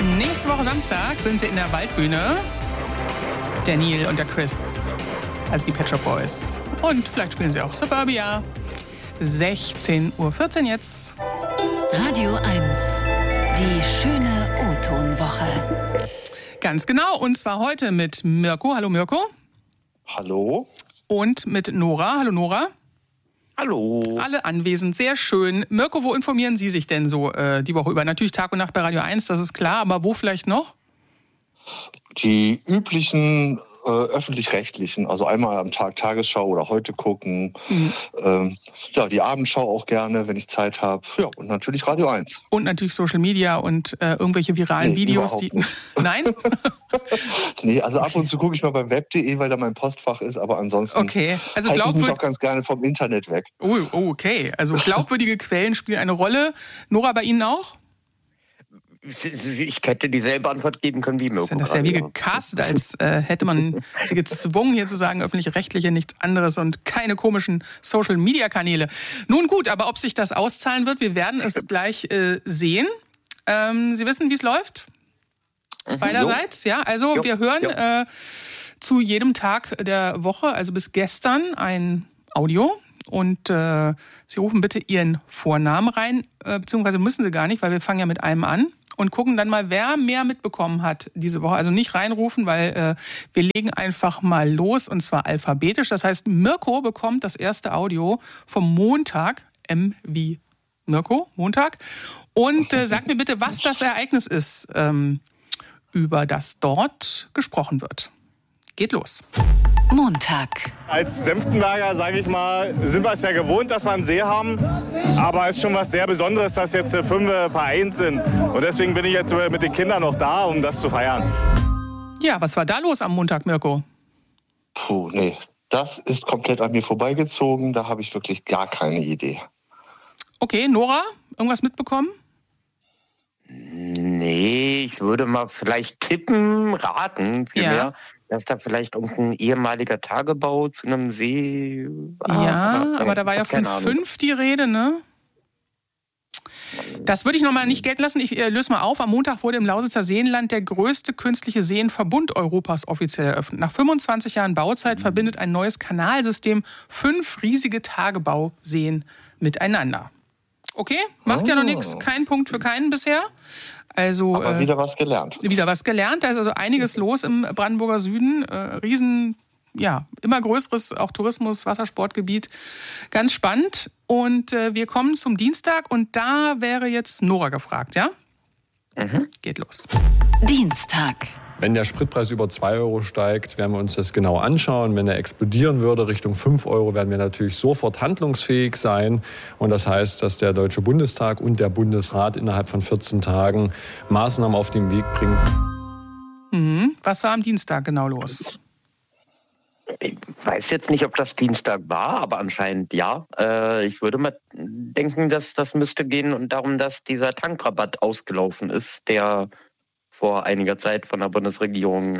Nächste Woche Samstag sind sie in der Waldbühne. Der Neil und der Chris, also die Pet Shop Boys. Und vielleicht spielen sie auch Suburbia. 16:14 Uhr jetzt. Radio 1, die schöne O-Ton-Woche. Ganz genau, und zwar heute mit Mirko. Hallo Mirko. Hallo. Und mit Nora. Hallo Nora. Hallo. Alle anwesend, sehr schön. Mirko, wo informieren Sie sich denn so die Woche über? Natürlich Tag und Nacht bei Radio 1, das ist klar, aber wo vielleicht noch? Die üblichen öffentlich-rechtlichen, also einmal am Tag Tagesschau oder heute gucken. Die Abendschau auch gerne, wenn ich Zeit habe. Ja, und natürlich Radio 1. Und natürlich Social Media und irgendwelche viralen Videos, die. Nein? Nee, also ab und zu gucke ich mal beim web.de, weil da mein Postfach ist, aber ansonsten okay. Also halte ich mich auch ganz gerne vom Internet weg. Oh, okay. Also glaubwürdige Quellen spielen eine Rolle. Nora, bei Ihnen auch? Ich hätte dieselbe Antwort geben können wie Mirko. Das ist ja wie gecastet, als hätte man sie gezwungen, hier zu sagen, öffentlich-rechtliche, nichts anderes und keine komischen Social-Media-Kanäle. Nun gut, aber ob sich das auszahlen wird, wir werden es gleich sehen. Sie wissen, wie es läuft? Beiderseits, ja. Also wir hören zu jedem Tag der Woche, also bis gestern, ein Audio. Und Sie rufen bitte Ihren Vornamen rein, beziehungsweise müssen Sie gar nicht, weil wir fangen ja mit einem an. Und gucken dann mal, wer mehr mitbekommen hat diese Woche. Also nicht reinrufen, weil wir legen einfach mal los, und zwar alphabetisch. Das heißt, Mirko bekommt das erste Audio vom Montag, M wie Mirko, Montag. Und sagt mir bitte, was das Ereignis ist, über das dort gesprochen wird. Geht los. Montag. Als Senftenberger, sage ich mal, sind wir es ja gewohnt, dass wir einen See haben. Aber es ist schon was sehr Besonderes, dass jetzt 5 vereint sind. Und deswegen bin ich jetzt mit den Kindern noch da, um das zu feiern. Ja, was war da los am Montag, Mirko? Puh, nee, das ist komplett an mir vorbeigezogen. Da habe ich wirklich gar keine Idee. Okay, Nora, irgendwas mitbekommen? Nee, ich würde mal vielleicht tippen, raten vielmehr, dass da vielleicht irgendein ehemaliger Tagebau zu einem See war. Ja, aber da war ja von 5 die Rede, ne? Das würde ich nochmal nicht gelten lassen. Ich löse mal auf. Am Montag wurde im Lausitzer Seenland der größte künstliche Seenverbund Europas offiziell eröffnet. Nach 25 Jahren Bauzeit verbindet ein neues Kanalsystem 5 riesige Tagebauseen miteinander. Okay, macht ja noch nichts. Kein Punkt für keinen bisher. Also, aber wieder was gelernt. Wieder was gelernt. Da ist also einiges los im Brandenburger Süden. Immer größeres auch Tourismus-, Wassersportgebiet. Ganz spannend. Und wir kommen zum Dienstag und da wäre jetzt Nora gefragt, ja? Geht los. Dienstag. Wenn der Spritpreis über 2 Euro steigt, werden wir uns das genau anschauen. Wenn er explodieren würde Richtung 5 Euro, werden wir natürlich sofort handlungsfähig sein. Und das heißt, dass der Deutsche Bundestag und der Bundesrat innerhalb von 14 Tagen Maßnahmen auf den Weg bringen. Was war am Dienstag genau los? Ich weiß jetzt nicht, ob das Dienstag war, aber anscheinend ja. Ich würde mal denken, dass das müsste gehen und darum, dass dieser Tankrabatt ausgelaufen ist, der vor einiger Zeit von der Bundesregierung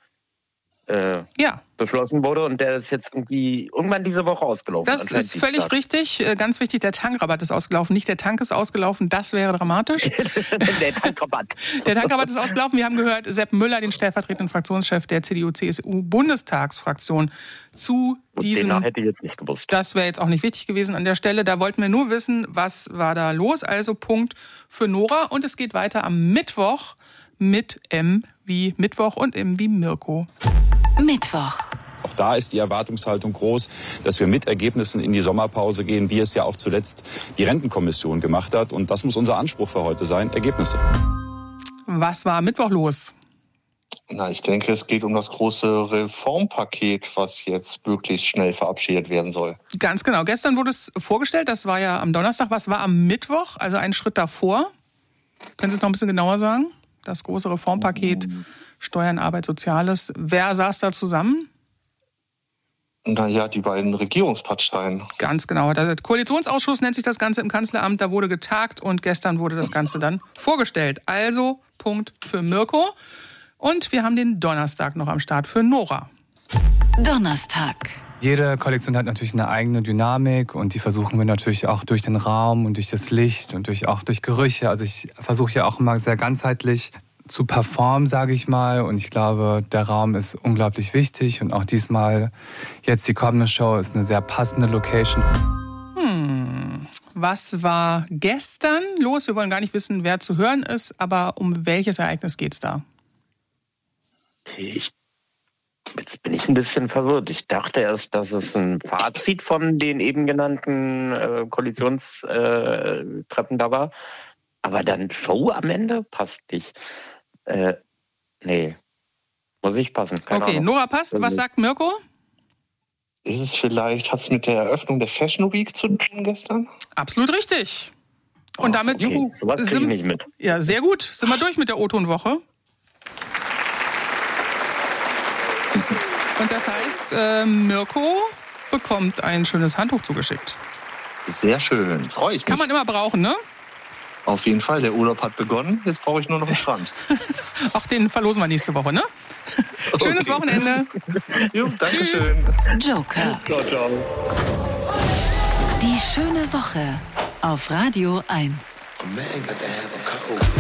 beschlossen wurde. Und der ist jetzt irgendwann diese Woche ausgelaufen. Das ist völlig richtig. Ganz wichtig, der Tankrabatt ist ausgelaufen. Nicht der Tank ist ausgelaufen, das wäre dramatisch. Der Tankrabatt. Der Tankrabatt ist ausgelaufen. Wir haben gehört, Sepp Müller, den stellvertretenden Fraktionschef der CDU-CSU-Bundestagsfraktion, zu diesem... Den hätte ich jetzt nicht gewusst. Das wäre jetzt auch nicht wichtig gewesen an der Stelle. Da wollten wir nur wissen, was war da los. Also Punkt für Nora. Und es geht weiter am Mittwoch mit M wie Mittwoch und M wie Mirko. Mittwoch. Auch da ist die Erwartungshaltung groß, dass wir mit Ergebnissen in die Sommerpause gehen, wie es ja auch zuletzt die Rentenkommission gemacht hat. Und das muss unser Anspruch für heute sein, Ergebnisse. Was war am Mittwoch los? Na, ich denke, es geht um das große Reformpaket, was jetzt möglichst schnell verabschiedet werden soll. Ganz genau. Gestern wurde es vorgestellt, das war ja am Donnerstag. Was war am Mittwoch, also einen Schritt davor? Können Sie es noch ein bisschen genauer sagen? Das große Reformpaket, Steuern, Arbeit, Soziales. Wer saß da zusammen? Naja, die beiden Regierungsparteien. Ganz genau. Der Koalitionsausschuss nennt sich das Ganze im Kanzleramt. Da wurde getagt und gestern wurde das Ganze dann vorgestellt. Also Punkt für Mirko. Und wir haben den Donnerstag noch am Start für Nora. Donnerstag. Jede Kollektion hat natürlich eine eigene Dynamik und die versuchen wir natürlich auch durch den Raum und durch das Licht und auch durch Gerüche. Also ich versuche ja auch immer sehr ganzheitlich zu performen, sage ich mal. Und ich glaube, der Raum ist unglaublich wichtig. Und auch diesmal, jetzt die kommende Show, ist eine sehr passende Location. Was war gestern los? Wir wollen gar nicht wissen, wer zu hören ist, aber um welches Ereignis geht's da? Jetzt bin ich ein bisschen verwirrt. Ich dachte erst, dass es ein Fazit von den eben genannten Koalitionstreffen da war. Aber dann Show am Ende? Passt nicht. Nee. Muss ich passen. Keine Okay, Ahnung. Nora passt. Was sagt Mirko? Ist es vielleicht, hat es mit der Eröffnung der Fashion Week zu tun gestern? Absolut richtig. Und damit Okay, sowas kriege ich nicht mit. Ja, sehr gut. Sind wir durch mit der O-Ton-Woche. Und das heißt, Mirko bekommt ein schönes Handtuch zugeschickt. Sehr schön, freue ich mich. Kann man immer brauchen, ne? Auf jeden Fall, der Urlaub hat begonnen, jetzt brauche ich nur noch einen Strand. Auch den verlosen wir nächste Woche, ne? Schönes Wochenende. Jo, danke schön. Joker. Ciao, ciao. Die schöne Woche auf Radio 1. A man got to have a code.